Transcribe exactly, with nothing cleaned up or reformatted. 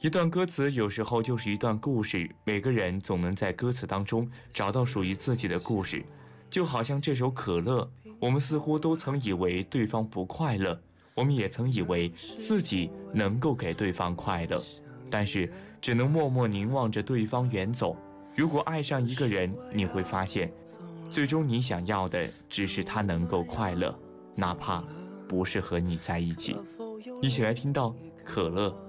一段歌词有时候就是一段故事，每个人总能在歌词当中找到属于自己的故事。就好像这首可乐，我们似乎都曾以为对方不快乐，我们也曾以为自己能够给对方快乐，但是只能默默凝望着对方远走。如果爱上一个人，你会发现最终你想要的只是他能够快乐，哪怕不是和你在一起。一起来听到可乐